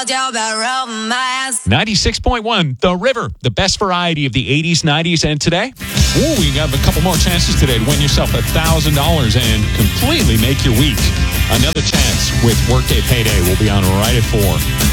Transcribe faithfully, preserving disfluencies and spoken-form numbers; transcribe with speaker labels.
Speaker 1: ninety-six point one, The River, the best variety of the eighties, nineties, and today. Ooh, we have a couple more chances today to win yourself one thousand dollars and completely make your week. Another chance with Workday Payday will be on right at four.